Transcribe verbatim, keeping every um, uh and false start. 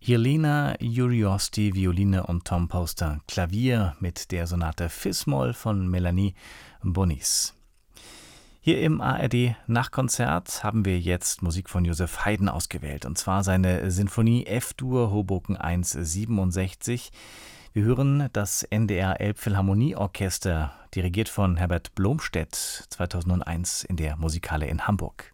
Jelena Juriosti, Violine und Tom Poster, Klavier mit der Sonate Fis-Moll von Melanie Bonis. Hier im A R D-Nachkonzert haben wir jetzt Musik von Joseph Haydn ausgewählt, und zwar seine Sinfonie F-Dur Hoboken eins siebenundsechzig. Wir hören das N D R Elbphilharmonieorchester, dirigiert von Herbert Blomstedt, zweitausendeins in der Musikhalle in Hamburg.